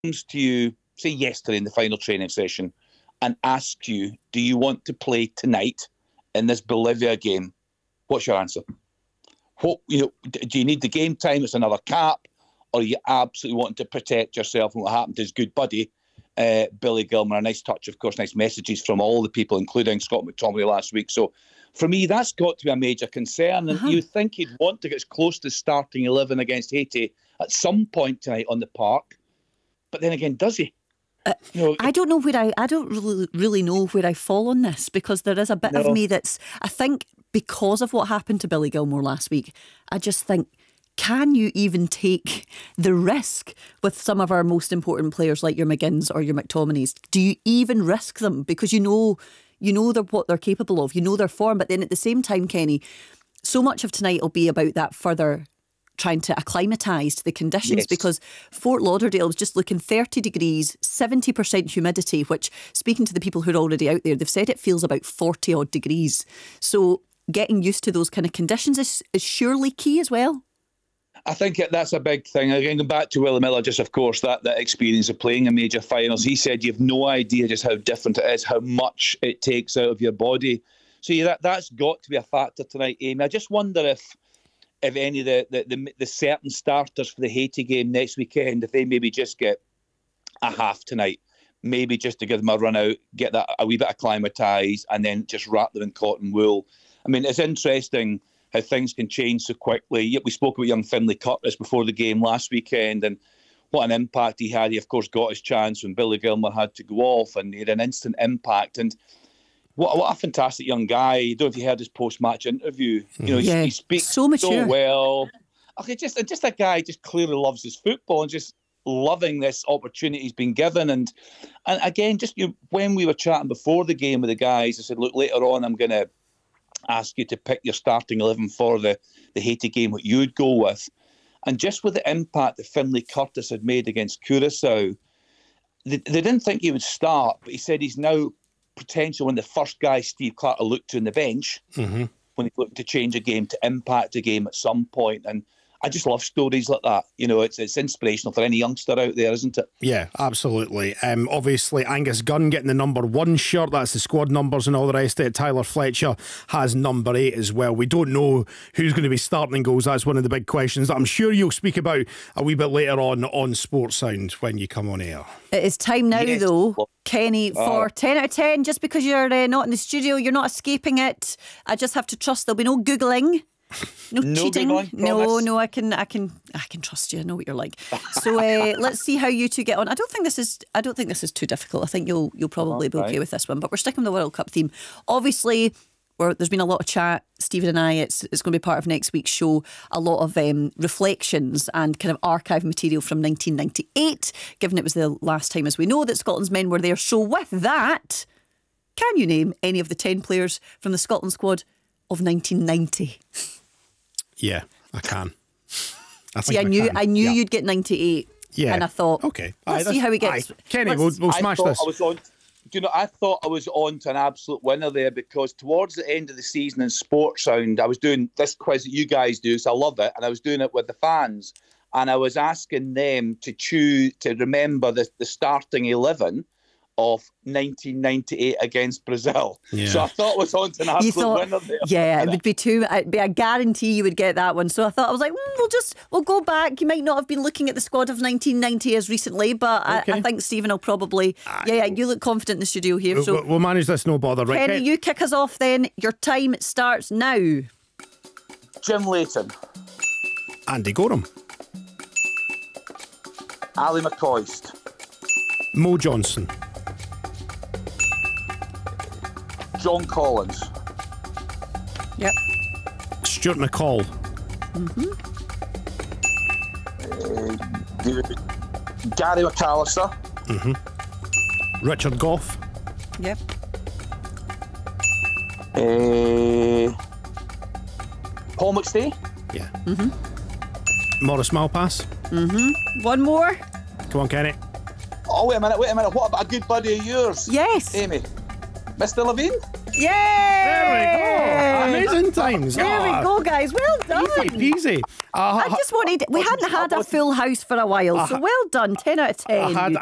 comes to you, say yesterday in the final training session, and asks you, do you want to play tonight in this Bolivia game? What's your answer? Do you need the game time? It's another cap, or you absolutely want to protect yourself from what happened to his good buddy, Billy Gilmour? A nice touch, of course, nice messages from all the people, including Scott McTominay last week. So for me, that's got to be a major concern. And you think he'd want to get as close to starting 11 against Haiti at some point tonight on the park. But then again, does he? I don't know where I don't really know where I fall on this, because there is a bit of me that's, I think, because of what happened to Billy Gilmour last week, I just think, can you even take the risk with some of our most important players like your McGinns or your McTominays? Do you even risk them? Because you know what they're capable of, you know their form, but then at the same time, Kenny, so much of tonight will be about that further trying to acclimatise to the conditions, because Fort Lauderdale is just looking 30 degrees, 70% humidity, which, speaking to the people who are already out there, they've said it feels about 40 odd degrees. So getting used to those kind of conditions is surely key as well. I think that's a big thing. Again, going back to Willie Miller, just of course, that experience of playing in major finals. He said you have no idea just how different it is, how much it takes out of your body. So that's got to be a factor tonight, Amy. I just wonder if any of the certain starters for the Haiti game next weekend, if they maybe just get a half tonight, maybe just to give them a run out, get that a wee bit acclimatised, and then just wrap them in cotton wool. I mean, it's interesting how things can change so quickly. We spoke about young Finlay Curtis before the game last weekend, and what an impact he had. He, of course, got his chance when Billy Gilmour had to go off, and he had an instant impact. And what a fantastic young guy. I don't know if you heard his post-match interview. He speaks so well. Okay, just a guy just clearly loves his football and just loving this opportunity he's been given. And again, just when we were chatting before the game with the guys, I said, look, later on I'm going to ask you to pick your starting 11 for the Haiti game, what you would go with. And just with the impact that Finlay Curtis had made against Curaçao, they didn't think he would start, but he said he's now potential when the first guy Steve Clarke will look to on the bench when he looked to change a game, to impact a game at some point. And I just love stories like that. It's inspirational for any youngster out there, isn't it? Yeah, absolutely. Obviously, Angus Gunn getting the number 1 shirt. That's the squad numbers and all the rest of it. Tyler Fletcher has number 8 as well. We don't know who's going to be starting goals. That's one of the big questions that I'm sure you'll speak about a wee bit later on Sports Sound when you come on air. It is time now, though, Kenny, for 10 out of 10. Just because you're not in the studio, you're not escaping it. I just have to trust there'll be no Googling. No cheating. No, I can trust you. I know what you're like. So let's see how you two get on. I don't think this is too difficult. I think you'll probably be okay with this one. But we're sticking with the World Cup theme. Obviously, there's been a lot of chat. Stephen and I, it's going to be part of next week's show. A lot of reflections and kind of archive material from 1998, given it was the last time, as we know, that Scotland's men were there. So with that, can you name any of the 10 players from the Scotland squad of 1990? Yeah, I can. I knew you'd get 98. Yeah. And I thought, okay, let's see how he gets. Kenny, we'll smash this. I thought I was on to an absolute winner there, because towards the end of the season in Sports Sound, I was doing this quiz that you guys do, so I love it, and I was doing it with the fans, and I was asking them to remember the starting 11 of 1998 against Brazil. Yeah. So I thought I was on to an absolute winner there. Yeah, it would be too. It'd be a guarantee you would get that one. So I thought, I was like, we'll go back. You might not have been looking at the squad of 1990 as recently, but okay. I think Stephen will probably. Yeah, you look confident in the studio here. So we'll manage this, no bother. Right, Kenny, you kick us off then. Your time starts now. Jim Leighton. Andy Gorham. Ali McCoist. Mo Johnson. John Collins. Yep. Stuart McCall. Gary McAllister. Richard Gough. Yep. Paul McStay. Yeah. Maurice Malpass. One more. Come on, Kenny. Oh, wait a minute. What about a good buddy of yours? Yes. Amy. Mr. Levine? Yay! There we go. Amazing times. There we go, guys. Well done. Easy peasy. I just wanted. We hadn't had a full house for a while, so well done. 10 out of 10.